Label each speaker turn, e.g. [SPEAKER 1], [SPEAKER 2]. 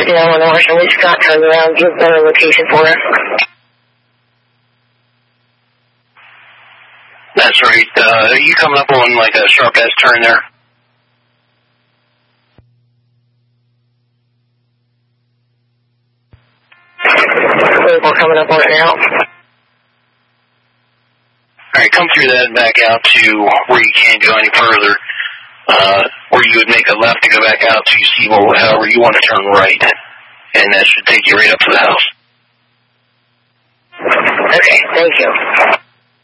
[SPEAKER 1] Illinois. Can we Scott turn around, give better location for us?
[SPEAKER 2] That's right. Are you coming up on like a sharp S turn there?
[SPEAKER 1] We're coming up on it now.
[SPEAKER 2] Alright, come through that and back out to where you can't go any further. Where you would make a left to go back out to Seabold, however you want to turn right. And that should take you right up to the house.
[SPEAKER 1] Okay, thank you.